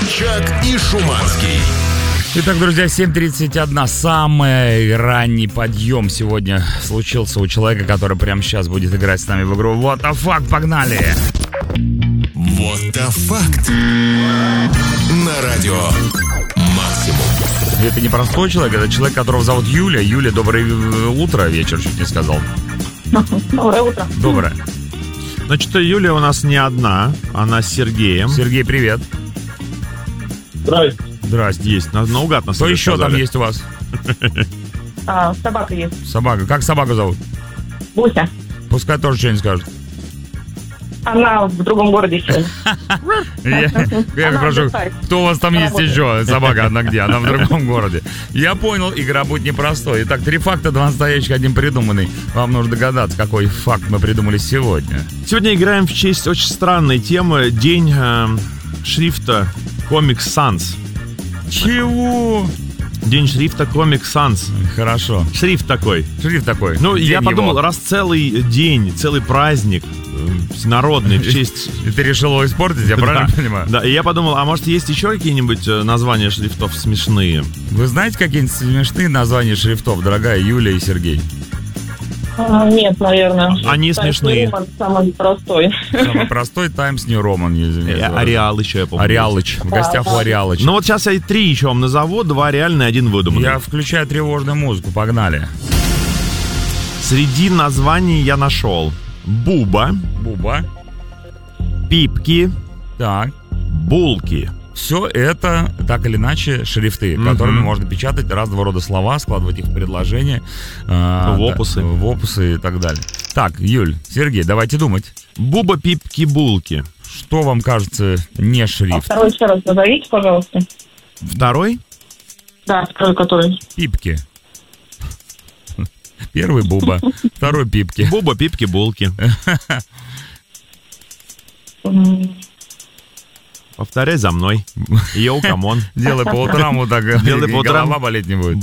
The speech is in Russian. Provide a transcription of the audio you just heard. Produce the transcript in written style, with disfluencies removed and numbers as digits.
Собчак и Шуманский. Итак, друзья, 7:31. Самый ранний подъем сегодня случился у человека, который прямо сейчас будет играть с нами в игру What the fuck. Погнали! Вот the факт. На радио Максимум. Это не простой человек, это человек, которого зовут Юля. Юля, доброе утро, вечер, чуть не сказал. Доброе утро. Доброе. Значит, Юля у нас не одна, она с Сергеем. Сергей, привет. Здрасте. Здрасте, есть. Наугад нас Что еще сказали. там есть у вас? Собака есть. Собака. Как собаку зовут? Буся. Пускай тоже что-нибудь скажет. Она в другом городе еще. Я Она прошу, отдыхает. кто у вас там есть Работает. еще? Собака одна где? Она в другом городе. Я понял, игра будет непростой. Итак, 3 факта, 2 настоящих, 1 придуманный. Вам нужно догадаться, какой факт мы придумали сегодня. Сегодня играем в честь очень странной темы. День шрифта Comic Sans. Чего? День шрифта Comic Sans. Хорошо. Шрифт такой. Шрифт такой. Ну, День я подумал, его. раз целый день, целый праздник всенародный в честь... И ты решил его испортить, я правильно понимаю? Да, и я подумал, а может есть еще какие-нибудь названия шрифтов смешные? Вы знаете какие-нибудь смешные названия шрифтов, дорогая Юля и Сергей? Нет, наверное. Они смешные. Самый простой. Самый простой Times New Roman. Ареал еще, я помню. Ареалыч. В гостях у Ареалыч. Ну вот сейчас я 3 еще вам назову, 2 реальные, 1 выдуманный. Я включаю тревожную музыку, погнали. Среди названий я нашел Буба, Буба. Пипки, Так. Булки. Все это, так или иначе, шрифты, которыми можно печатать разного рода слова, складывать их в предложения. В опусы. В опусы и так далее. Так, Юль, Сергей, давайте думать. Буба, пипки, булки. Что вам кажется не шрифт? Второй еще раз назовите, пожалуйста. Второй? Да, второй который. Пипки. Первый Буба, второй Пипки. Буба, пипки, булки. Повторяй за мной. Йоу, камон. Делай по утрам вот так, Делай по утрам. голова болеть не будет.